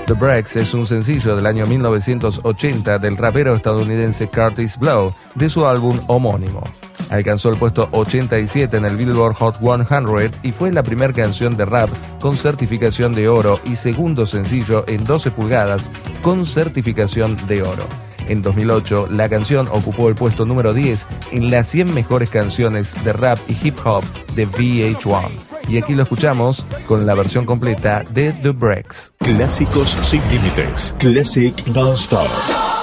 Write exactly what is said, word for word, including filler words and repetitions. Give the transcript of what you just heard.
The Breaks es un sencillo del año mil novecientos ochenta del rapero estadounidense Kurtis Blow, de su álbum homónimo. Alcanzó el puesto ochenta y siete en el Billboard Hot cien y fue la primera canción de rap con certificación de oro y segundo sencillo en doce pulgadas con certificación de oro. En dos mil ocho, la canción ocupó el puesto número diez en las cien mejores canciones de rap y hip hop de V H uno. Y aquí lo escuchamos con la versión completa de The Breaks. Clásicos sin límites. Classic Non-Stop.